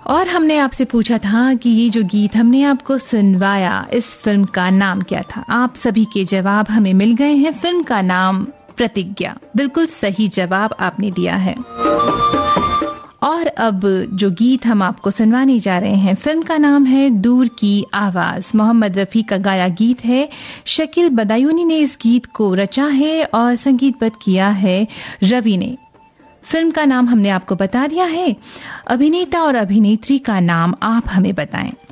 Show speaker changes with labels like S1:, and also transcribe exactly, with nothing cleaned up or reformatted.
S1: और हमने आपसे पूछा था कि ये जो गीत हमने आपको सुनवाया, इस फिल्म का नाम क्या था। आप सभी के जवाब हमें मिल गए हैं। फिल्म का नाम प्रतिज्ञा। बिल्कुल सही जवाब आपने दिया है। और अब जो गीत हम आपको सुनवाने जा रहे हैं, फिल्म का नाम है दूर की आवाज। मोहम्मद रफी का गाया गीत है। शकील बदायूनी ने इस गीत को रचा है और संगीतबद्ध किया है रवि ने। फिल्म का नाम हमने आपको बता दिया है। अभिनेता और अभिनेत्री का नाम आप हमें बताएं।